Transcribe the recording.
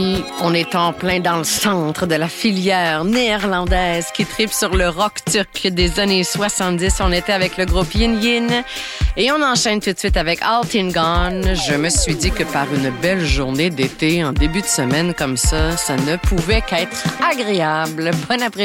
amis, on est en plein dans le centre de la filière néerlandaise qui tripe sur le rock turc des années 70. On était avec le groupe Yin Yin et on enchaîne tout de suite avec Altingon. Je me suis dit que par une belle journée d'été, en début de semaine comme ça ne pouvait qu'être agréable. Bon après-midi.